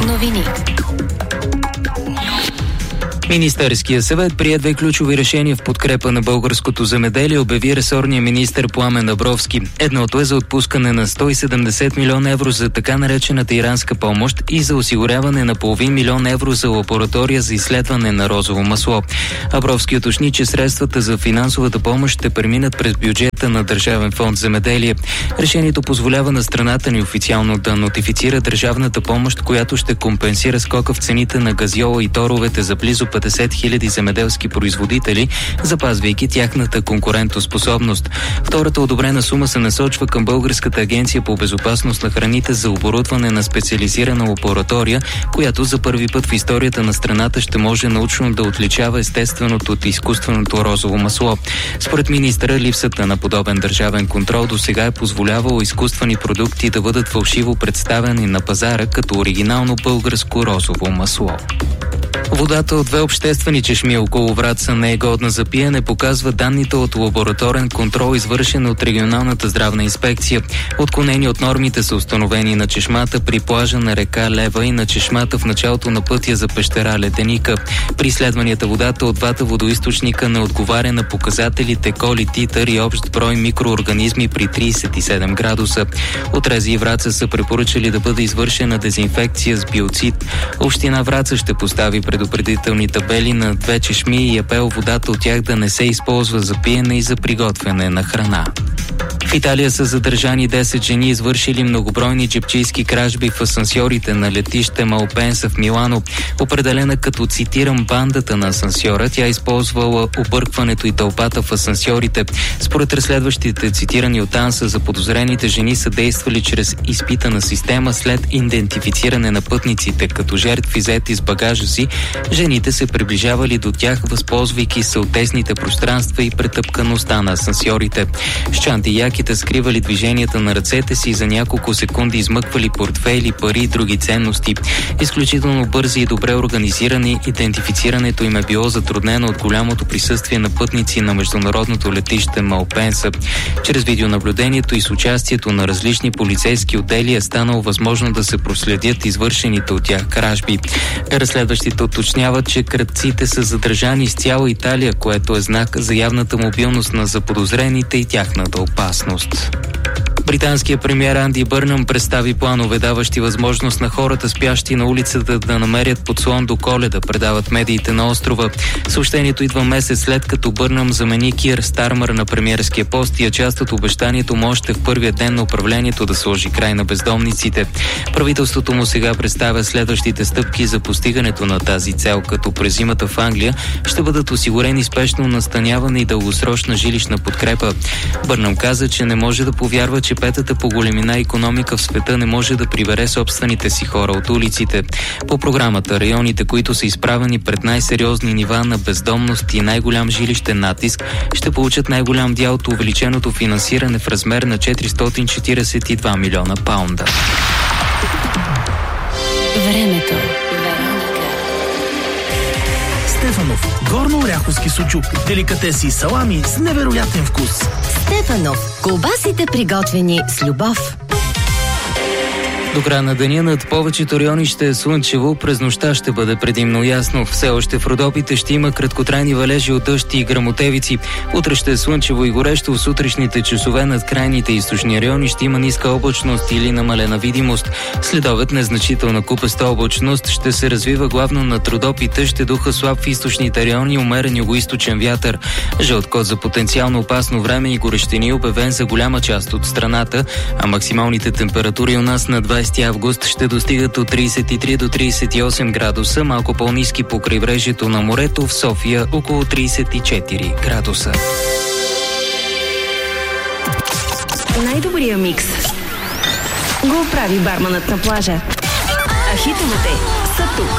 Новини. Министерския съвет прие две ключови решения в подкрепа на българското земеделие, обяви ресорния министър Пламен Абровски. Едното е за отпускане на 170 милиона евро за така наречената иранска помощ и за осигуряване на половин милион евро за лаборатория за изследване на розово масло. Абровски уточни, че средствата за финансовата помощ ще преминат през бюджета на Държавен фонд земеделие. Решението позволява на страната ни официално да нотифицира държавната помощ, която ще компенсира скока в цените на газьола и торовете за близо 50 хиляди земеделски производители, запазвайки тяхната конкурентоспособност. Втората одобрена сума се насочва към Българската агенция по безопасност на храните за оборудване на специализирана лаборатория, която за първи път в историята на страната ще може научно да отличава естественото от изкуственото розово масло. Според министъра, липсата на подобен държавен контрол досега е позволявало изкуствени продукти да бъдат фалшиво представени на пазара като оригинално българско розово масло. Водата от две обществени чешми около Враца не е годна за пиене, показва данните от лабораторен контрол, извършен от регионалната здравна инспекция. Отклонени от нормите са установени на чешмата при плажа на река Лева и на чешмата в началото на пътя за пещера Леденика. При изследванията водата от двата водоизточника не отговаря на показателите коли, титър и общ брой микроорганизми при 37 градуса. От Рези и Враца са препоръчали да бъде извършена дезинфекция с биоцид. Община Враца ще постави предупредителни табели на две чешми и апел водата от тях да не се използва за пиене и за приготвяне на храна. В Италия са задържани 10 жени, извършили многобройни джебчийски кражби в асансьорите на летище Малпенса в Милано. Определена като, цитирам, бандата на асансьора, тя използвала объркването и тълпата в асансьорите. Според разследващите, цитирани от АНСА, заподозрените жени са действали чрез изпитана система след идентифициране на пътниците като жертви взети с багажа си. Жените се приближавали до тях, възползвайки се от тесните пространства и претъпкаността на асансьорите. С чанти яките скривали движенията на ръцете си и за няколко секунди измъквали портфейли, пари и други ценности. Изключително бързи и добре организирани, идентифицирането им е било затруднено от голямото присъствие на пътници на международното летище Малпенса. Чрез видеонаблюдението и с участието на различни полицейски отдели е станало възможно да се проследят извършените от тях кражби. Разследващите уточняват, че крадците са задържани из цяла Италия, което е знак за явната мобилност на заподозрените и тяхната опасност. Британският премиер Анди Бърнъм представи планове, даващи възможност на хората, спящи на улицата, да намерят подслон до Коледа, предават медиите на острова. Съобщението идва месец след като Бърнъм замени Кир Стармър на премиерския пост и е част от обещанието му още в първия ден на управлението да сложи край на бездомниците. Правителството му сега представя следващите стъпки за постигането на тази цел, като през зимата в Англия ще бъдат осигурени спешно настаняване и дългосрочна жилищна подкрепа. Бърнъм каза, че не може да повярва, че петата по големина икономика в света не може да прибере собствените си хора от улиците. По програмата, районите, които са изправени пред най-сериозни нива на бездомност и най-голям жилищен натиск, ще получат най-голям дял от увеличеното финансиране в размер на 442 милиона паунда. Времето. Стефанов. Горно-оряховски сучук. Деликатеси и салами с невероятен вкус. Стефанов. Колбасите, приготвени с любов. До края на деня над повечето райони ще е слънчево, през нощта ще бъде предимно ясно. Все още в Родопите ще има краткотрайни валежи от дъжд и гръмотевици. Утре ще е слънчево и горещо, в сутрешните часове над крайните източни райони ще има ниска облачност или намалена видимост. Следобед незначителна купеста облачност ще се развива главно над Родопите, ще духа слаб в източните райони, умерен югоизточен вятър. Жълт код за потенциално опасно време и горещини обявен за голяма част от страната, а максималните температури у нас на 20 август ще достигат от 33 до 38 градуса, малко по-ниски по крайбрежието на морето, в София около 34 градуса. Най-добрия микс го прави барманът на плажа. А хитовете са тук.